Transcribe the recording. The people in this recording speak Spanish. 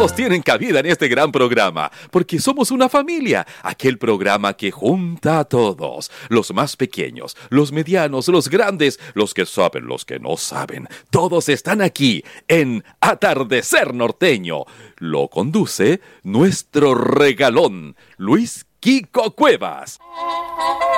Todos tienen cabida en este gran programa, porque somos una familia, aquel programa que junta a todos, los más pequeños, los medianos, los grandes, los que saben, los que no saben, todos están aquí en Atardecer Norteño. Lo conduce nuestro regalón, Luis Kiko Cuevas.